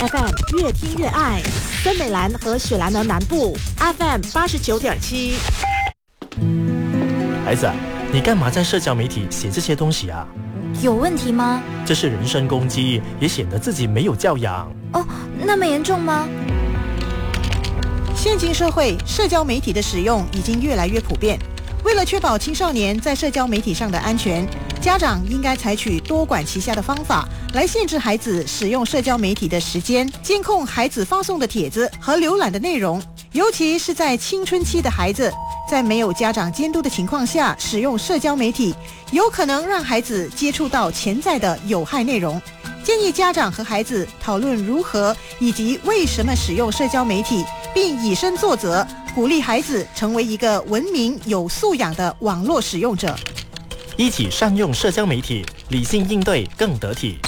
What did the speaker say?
FM 越听越爱，森美兰和雪兰莪南部 FM 89.7。 孩子，你干嘛在社交媒体写这些东西啊？ 有问题吗？ 这是人身攻击，也显得自己没有教养。 哦，那么严重吗？ 现今社会，社交媒体的使用已经越来越普遍。为了确保青少年在社交媒体上的安全，家长应该采取多管齐下的方法来限制孩子使用社交媒体的时间，监控孩子发送的帖子和浏览的内容。尤其是在青春期的孩子，在没有家长监督的情况下使用社交媒体，有可能让孩子接触到潜在的有害内容。建议家长和孩子讨论如何以及为什么使用社交媒体，并以身作则，鼓励孩子成为一个文明有素养的网络使用者。 一起善用社交媒体，理性应对更得体。